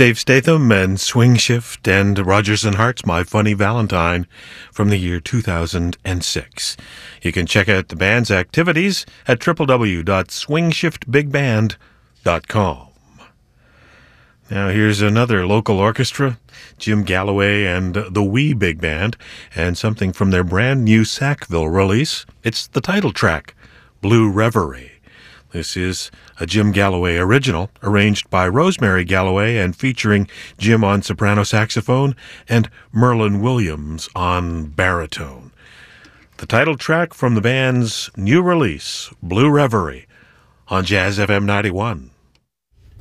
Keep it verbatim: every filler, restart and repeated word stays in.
Dave Statham and Swing Shift and Rodgers and Hart's My Funny Valentine from the year two thousand six. You can check out the band's activities at w w w dot swing shift big band dot com. Now here's another local orchestra, Jim Galloway and the Wee Big Band, and something from their brand new Sackville release. It's the title track, Blue Reverie. This is a Jim Galloway original, arranged by Rosemary Galloway and featuring Jim on soprano saxophone and Merlin Williams on baritone. The title track from the band's new release, Blue Reverie, on Jazz F M ninety-one.